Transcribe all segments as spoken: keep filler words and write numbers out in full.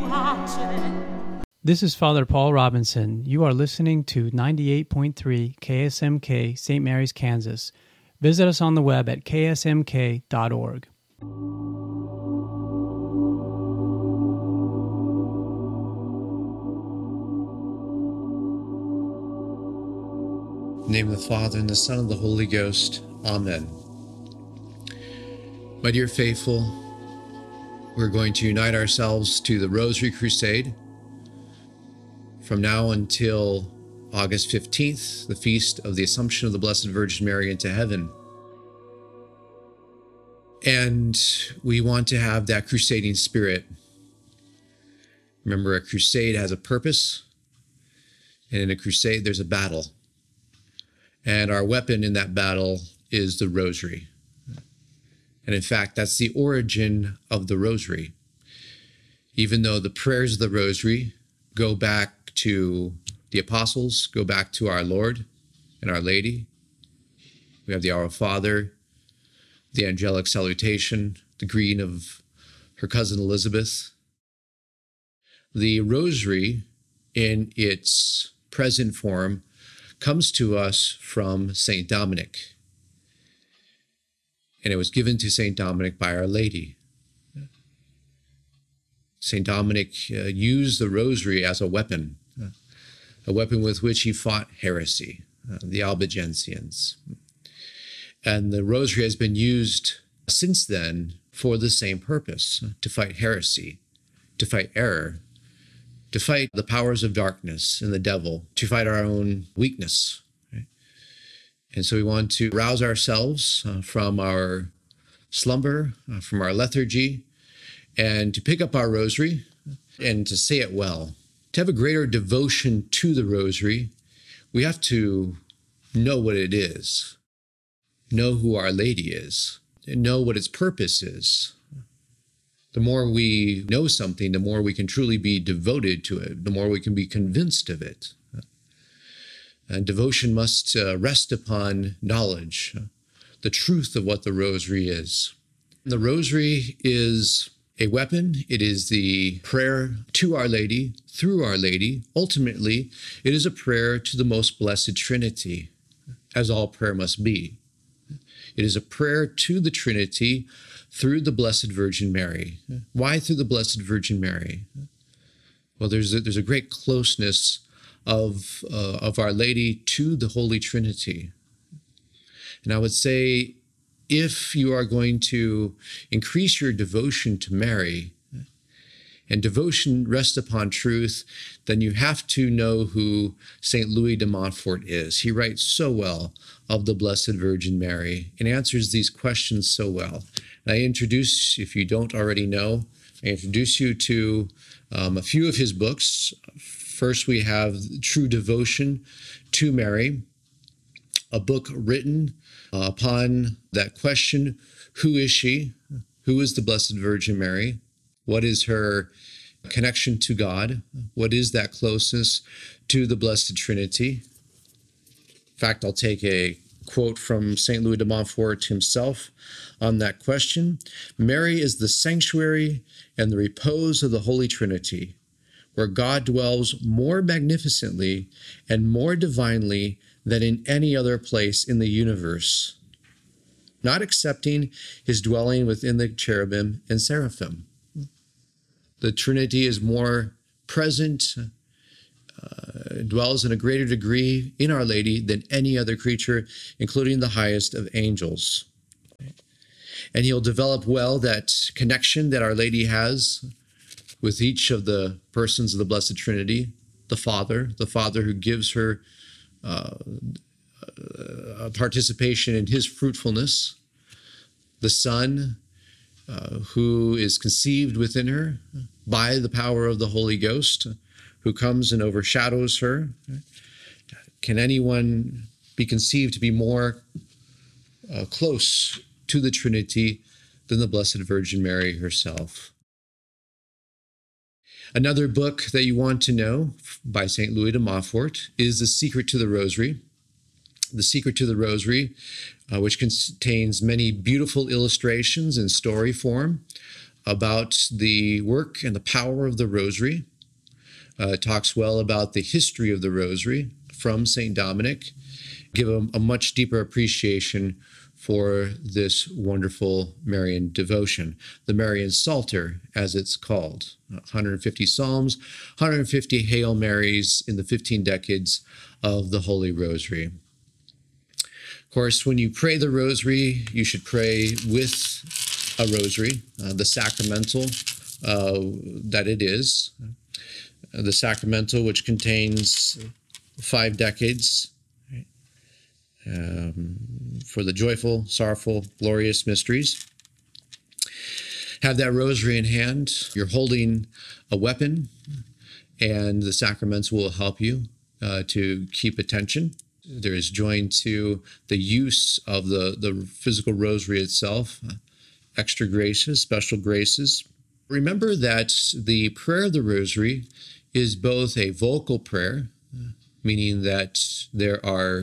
This is Father Paul Robinson. You are listening to ninety-eight point three K S M K, Saint Mary's, Kansas. Visit us on the web at k s m k dot org. In the name of the Father, and the Son, and the Holy Ghost. Amen. My dear faithful, we're going to unite ourselves to the Rosary Crusade from now until August fifteenth, the feast of the Assumption of the Blessed Virgin Mary into heaven. And we want to have that crusading spirit. Remember, a crusade has a purpose, and in a crusade, there's a battle. And our weapon in that battle is the rosary. And in fact, that's the origin of the rosary. Even though the prayers of the rosary go back to the apostles, go back to our Lord and Our Lady. We have the Our Father, the angelic salutation, the greeting of her cousin Elizabeth. The rosary, in its present form, comes to us from Saint Dominic. And it was given to Saint Dominic by Our Lady. Saint Dominic uh, used the rosary as a weapon, uh, a weapon with which he fought heresy, uh, the Albigensians. And the rosary has been used since then for the same purpose, uh, to fight heresy, to fight error, to fight the powers of darkness and the devil, to fight our own weakness. Right? And so we want to rouse ourselves uh, from our slumber, uh, from our lethargy, and to pick up our rosary and to say it well. To have a greater devotion to the rosary, we have to know what it is, know who Our Lady is, and know what its purpose is. The more we know something, the more we can truly be devoted to it, the more we can be convinced of it. And devotion must uh, rest upon knowledge, uh, the truth of what the rosary is. The rosary is a weapon. It is the prayer to Our Lady, through Our Lady. Ultimately, it is a prayer to the most blessed Trinity, as all prayer must be. It is a prayer to the Trinity through the Blessed Virgin Mary. Why through the Blessed Virgin Mary? Well, there's a, there's a great closeness of, uh, of Our Lady to the Holy Trinity. And I would say, if you are going to increase your devotion to Mary, and devotion rests upon truth, then you have to know who Saint Louis de Montfort is. He writes so well of the Blessed Virgin Mary and answers these questions so well. And I introduce, if you don't already know, I introduce you to um, a few of his books. First, we have True Devotion to Mary, a book written uh, upon that question, who is she? Who is the Blessed Virgin Mary? What is her connection to God? What is that closeness to the Blessed Trinity? In fact, I'll take a quote from Saint Louis de Montfort himself on that question. Mary is the sanctuary and the repose of the Holy Trinity, where God dwells more magnificently and more divinely than in any other place in the universe, not excepting his dwelling within the cherubim and seraphim. The Trinity is more present, uh, dwells in a greater degree in Our Lady than any other creature, including the highest of angels. And he'll develop well that connection that Our Lady has with each of the persons of the Blessed Trinity, the Father, the Father who gives her uh, a participation in his fruitfulness, the Son, Uh, who is conceived within her by the power of the Holy Ghost, who comes and overshadows her. Can anyone be conceived to be more uh, close to the Trinity than the Blessed Virgin Mary herself? Another book that you want to know by Saint Louis de Montfort is The Secret to the Rosary. The Secret to the Rosary, uh, which contains many beautiful illustrations in story form about the work and the power of the rosary. Uh, it talks well about the history of the rosary from Saint Dominic, give a, a much deeper appreciation for this wonderful Marian devotion, the Marian Psalter, as it's called. one hundred fifty Psalms, one hundred fifty Hail Marys in the fifteen decades of the Holy Rosary. Of course, when you pray the Rosary, you should pray with a rosary, uh, the sacramental uh, that it is, uh, the sacramental which contains five decades, Um, for the joyful, sorrowful, glorious mysteries. Have that rosary in hand. You're holding a weapon, and the sacraments will help you uh, to keep attention. There is joined to the use of the, the physical rosary itself, uh, extra graces, special graces. Remember that the prayer of the rosary is both a vocal prayer, uh, meaning that there are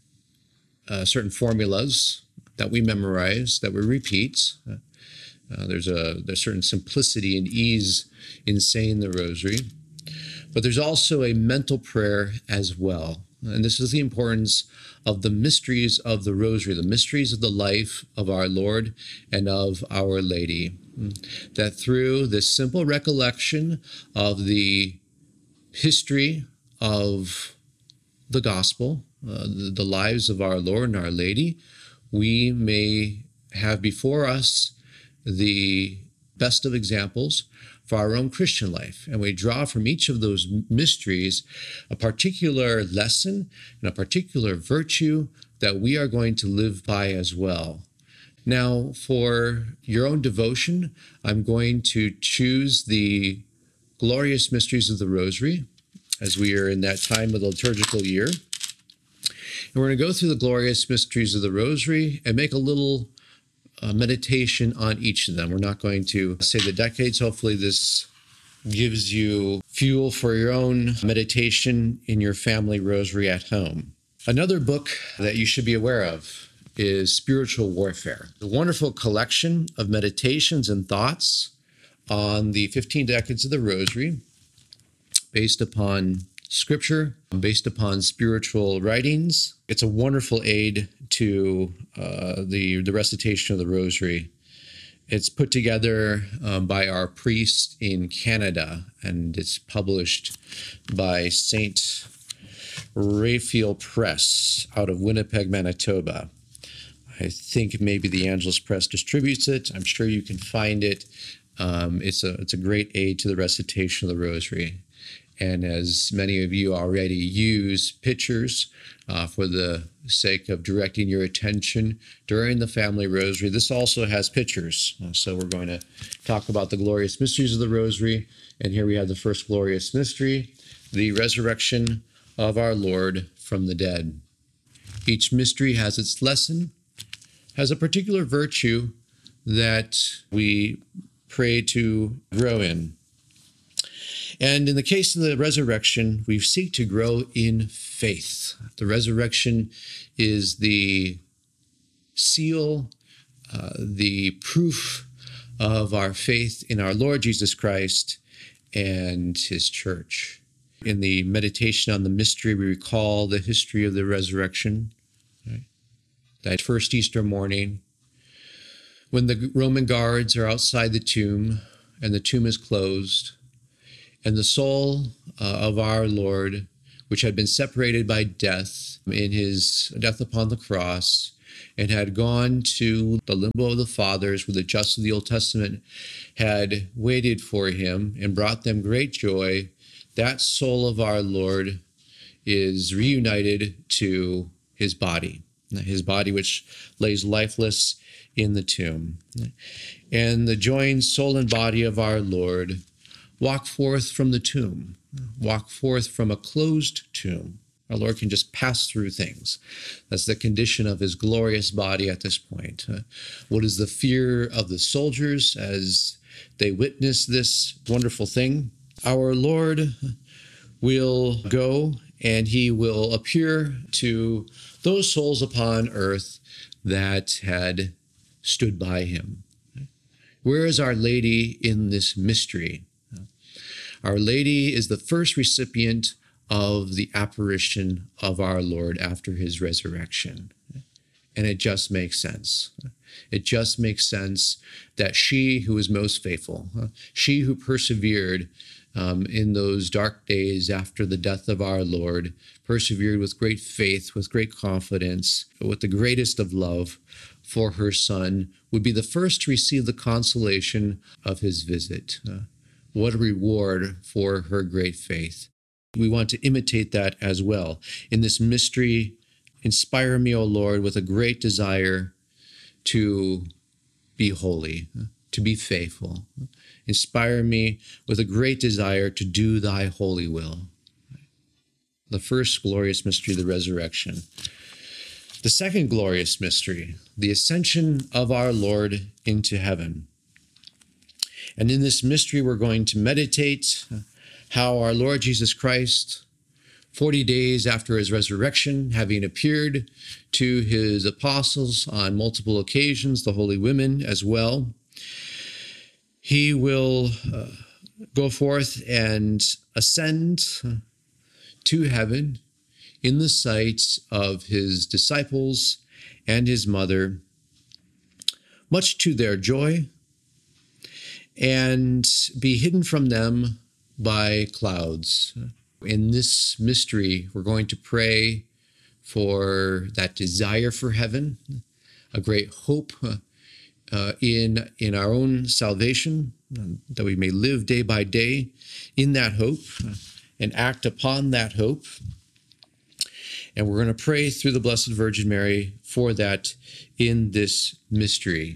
Uh, certain formulas that we memorize, that we repeat. Uh, uh, there's a there's certain simplicity and ease in saying the rosary. But there's also a mental prayer as well. And this is the importance of the mysteries of the rosary, the mysteries of the life of our Lord and of Our Lady. That through this simple recollection of the history of the gospel, Uh, the, the lives of our Lord and Our Lady, we may have before us the best of examples for our own Christian life. And we draw from each of those mysteries a particular lesson and a particular virtue that we are going to live by as well. Now, for your own devotion, I'm going to choose the glorious mysteries of the Rosary as we are in that time of the liturgical year. And we're going to go through the glorious mysteries of the Rosary and make a little uh, meditation on each of them. We're not going to say the decades. Hopefully this gives you fuel for your own meditation in your family rosary at home. Another book that you should be aware of is Spiritual Warfare, a wonderful collection of meditations and thoughts on the fifteen decades of the Rosary based upon Scripture, based upon spiritual writings. It's a wonderful aid to uh, the, the recitation of the Rosary. It's put together um, by our priest in Canada, and it's published by Saint Raphael Press out of Winnipeg, Manitoba. I think maybe the Angelus Press distributes it. I'm sure you can find it. Um, it's a it's a great aid to the recitation of the Rosary. And as many of you already use pictures uh, for the sake of directing your attention during the family rosary, this also has pictures. Uh, so we're going to talk about the glorious mysteries of the Rosary. And here we have the first glorious mystery, the resurrection of our Lord from the dead. Each mystery has its lesson, has a particular virtue that we pray to grow in. And in the case of the resurrection, we seek to grow in faith. The resurrection is the seal, uh, the proof of our faith in our Lord Jesus Christ and his church. In the meditation on the mystery, we recall the history of the resurrection. Right? That first Easter morning, when the Roman guards are outside the tomb and the tomb is closed, and the soul uh, of our Lord, which had been separated by death in his death upon the cross, and had gone to the limbo of the fathers, where the justice of the Old Testament had waited for him and brought them great joy, that soul of our Lord is reunited to his body, his body which lays lifeless in the tomb. And the joined soul and body of our Lord walk forth from the tomb, walk forth from a closed tomb. Our Lord can just pass through things. That's the condition of his glorious body at this point. Uh, what is the fear of the soldiers as they witness this wonderful thing? Our Lord will go and he will appear to those souls upon earth that had stood by him. Where is Our Lady in this mystery? Our Lady is the first recipient of the apparition of our Lord after his resurrection. And it just makes sense. It just makes sense that she who is most faithful, she who persevered um, in those dark days after the death of our Lord, persevered with great faith, with great confidence, with the greatest of love for her son, would be the first to receive the consolation of his visit. Uh, what a reward for her great faith. We want to imitate that as well. In this mystery, inspire me, O Lord, with a great desire to be holy, to be faithful. Inspire me with a great desire to do thy holy will. The first glorious mystery, the resurrection. The second glorious mystery, the ascension of our Lord into heaven. And in this mystery, we're going to meditate how our Lord Jesus Christ, forty days after his resurrection, having appeared to his apostles on multiple occasions, the holy women as well, he will uh, go forth and ascend to heaven in the sight of his disciples and his mother, much to their joy, and be hidden from them by clouds. In this mystery, we're going to pray for that desire for heaven, a great hope uh, in, in our own salvation, uh, that we may live day by day in that hope uh, and act upon that hope. And we're going to pray through the Blessed Virgin Mary for that in this mystery.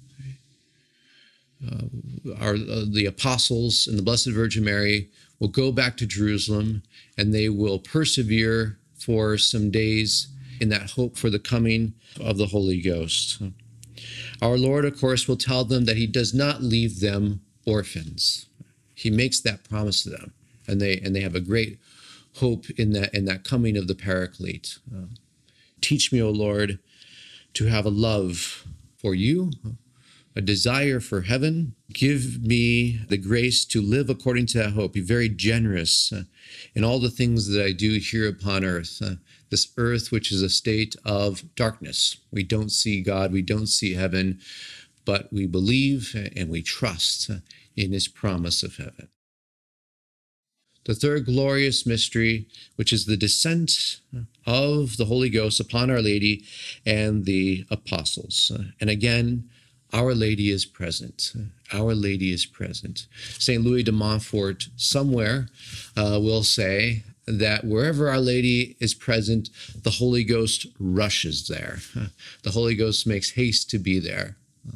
Uh, our, uh, the apostles and the Blessed Virgin Mary will go back to Jerusalem, and they will persevere for some days in that hope for the coming of the Holy Ghost. Our Lord, of course, will tell them that he does not leave them orphans. He makes that promise to them, and they and they have a great hope in that in that coming of the Paraclete. Uh, teach me, O Lord, to have a love for you, a desire for heaven. Give me the grace to live according to that hope. Be very generous uh, in all the things that I do here upon earth. Uh, this earth, which is a state of darkness. We don't see God, we don't see heaven, but we believe and we trust in his promise of heaven. The third glorious mystery, which is the descent of the Holy Ghost upon Our Lady and the apostles. And again, Our Lady is present. Our Lady is present. Saint Louis de Montfort somewhere uh, will say that wherever Our Lady is present, the Holy Ghost rushes there. The Holy Ghost makes haste to be there.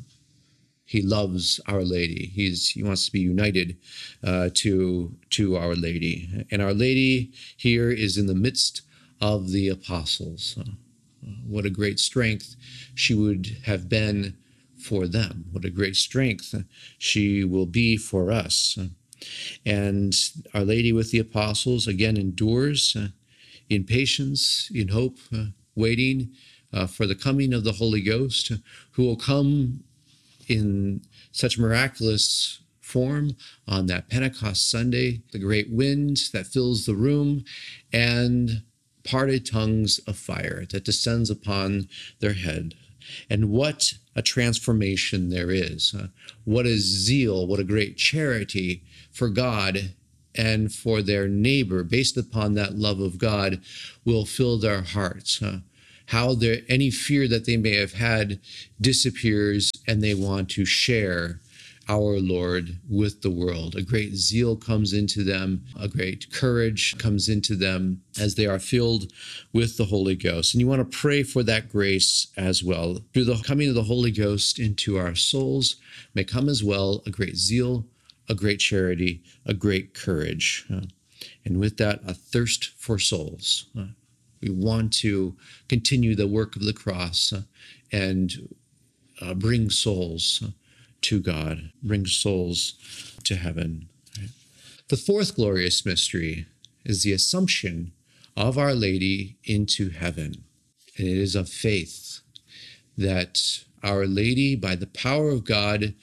He loves Our Lady. He's, he wants to be united uh, to, to Our Lady. And Our Lady here is in the midst of the apostles. Uh, what a great strength she would have been for them. What a great strength she will be for us. And Our Lady with the apostles, again, endures uh, in patience, in hope, uh, waiting uh, for the coming of the Holy Ghost, who will come in such miraculous form on that Pentecost Sunday, the great wind that fills the room, and parted tongues of fire that descends upon their head. And what a transformation there is. Uh, what a zeal, what a great charity for God and for their neighbor, based upon that love of God, will fill their hearts. Uh, how there, any fear that they may have had disappears, and they want to share our Lord with the world. A great zeal comes into them, a great courage comes into them as they are filled with the Holy Ghost. And you want to pray for that grace as well. Through the coming of the Holy Ghost into our souls may come as well a great zeal, a great charity, a great courage. Uh, and with that, a thirst for souls. Uh, we want to continue the work of the cross uh, and uh, bring souls uh, to God, bring souls to heaven. Right? The fourth glorious mystery is the Assumption of Our Lady into heaven. And it is of faith that Our Lady, by the power of God,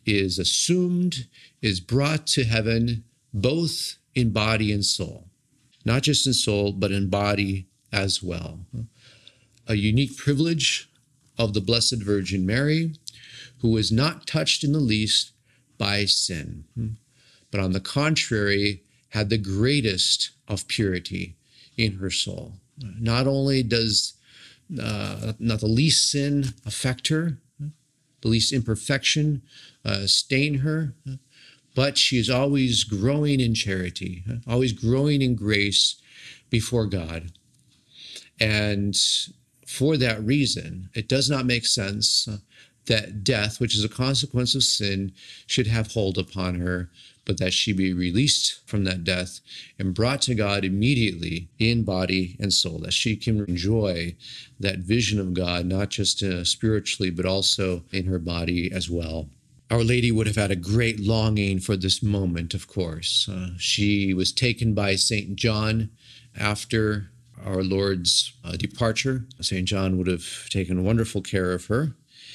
is assumed, is brought to heaven, both in body and soul. Not just in soul, but in body as well. A unique privilege of the Blessed Virgin Mary, who was not touched in the least by sin, but on the contrary, had the greatest of purity in her soul. Not only does uh, not the least sin affect her, the least imperfection uh, stain her, but she is always growing in charity, always growing in grace before God. And for that reason, it does not make sense that death, which is a consequence of sin, should have hold upon her, but that she be released from that death and brought to God immediately in body and soul, that she can enjoy that vision of God, not just uh, spiritually, but also in her body as well. Our Lady would have had a great longing for this moment, of course. Uh, she was taken by Saint John after our Lord's uh, departure. Saint John would have taken wonderful care of her.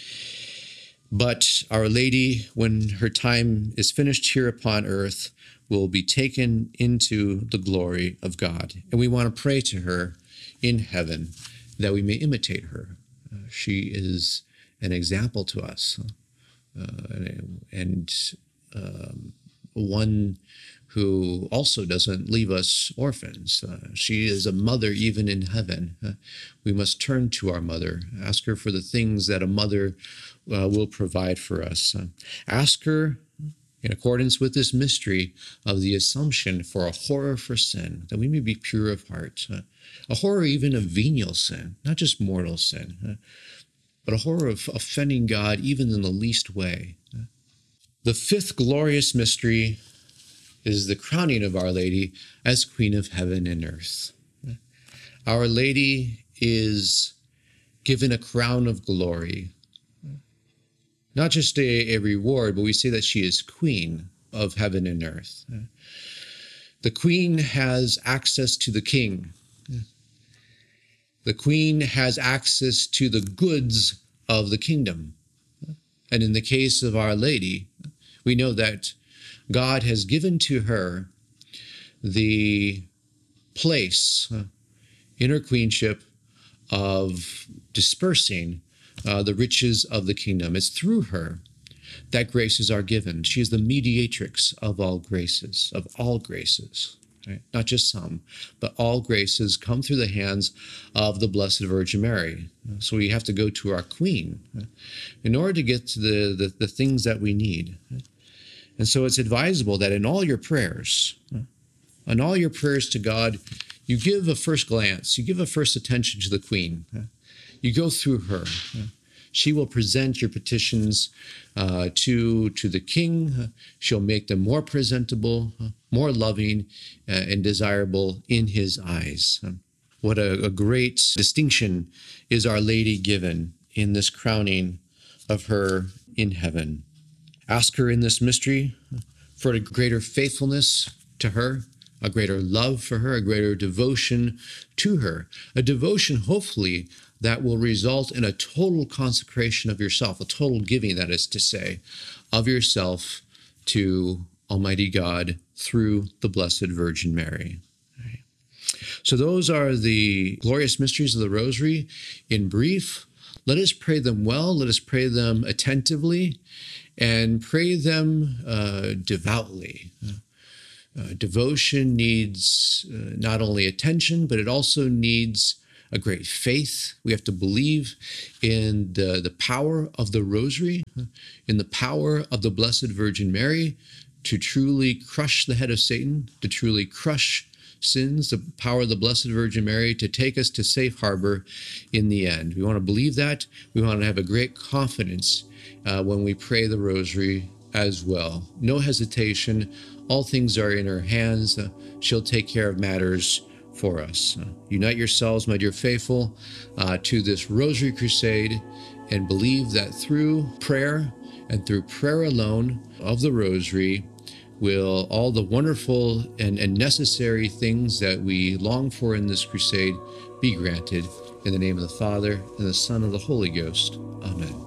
But Our Lady, when her time is finished here upon earth, will be taken into the glory of God. And we want to pray to her in heaven that we may imitate her. Uh, she is an example to us. Uh, and um, one who also doesn't leave us orphans. Uh, she is a mother even in heaven. Uh, we must turn to our mother, ask her for the things that a mother uh, will provide for us. Uh, ask her, in accordance with this mystery of the Assumption, for a horror for sin, that we may be pure of heart. Uh, a horror even of venial sin, not just mortal sin, uh, but a horror of offending God even in the least way. The fifth glorious mystery is the crowning of Our Lady as Queen of Heaven and Earth. Our Lady is given a crown of glory, not just a, a reward, but we say that she is Queen of Heaven and Earth. The Queen has access to the King. The Queen has access to the goods of the kingdom. And in the case of Our Lady, we know that God has given to her the place uh, in her queenship of dispersing uh, the riches of the kingdom. It's through her that graces are given. She is the mediatrix of all graces, of all graces. Right? Not just some, but all graces come through the hands of the Blessed Virgin Mary. So we have to go to our Queen in order to get to the, the, the things that we need. And so it's advisable that in all your prayers, in all your prayers to God, you give a first glance, you give a first attention to the Queen. You go through her. She will present your petitions uh, to, to the King. She'll make them more presentable, more loving, uh, and desirable in his eyes. What a, a great distinction is Our Lady given in this crowning of her in heaven. Ask her in this mystery for a greater faithfulness to her, a greater love for her, a greater devotion to her, a devotion, hopefully, that will result in a total consecration of yourself, a total giving, that is to say, of yourself to Almighty God through the Blessed Virgin Mary. Right. So those are the glorious mysteries of the Rosary. In brief, let us pray them well, let us pray them attentively, and pray them uh, devoutly. Uh, devotion needs uh, not only attention, but it also needs a great faith. We have to believe in the, the power of the Rosary, in the power of the Blessed Virgin Mary to truly crush the head of Satan, to truly crush sins, the power of the Blessed Virgin Mary to take us to safe harbor in the end. We want to believe that. We want to have a great confidence uh, when we pray the Rosary as well. No hesitation. All things are in her hands. Uh, she'll take care of matters for us. Uh, unite yourselves, my dear faithful, uh, to this Rosary Crusade, and believe that through prayer and through prayer alone of the Rosary will all the wonderful and, and necessary things that we long for in this crusade be granted. In the name of the Father, and the Son, and the Holy Ghost. Amen.